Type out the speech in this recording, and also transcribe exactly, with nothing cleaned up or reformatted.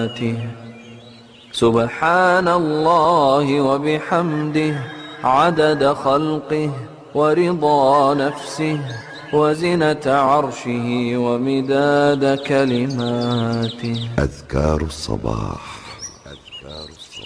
صفاته. سبحان الله وبحمده عدد خلقه ورضا نفسه وزنة عرشه ومداد كلماته. أذكار الصباح.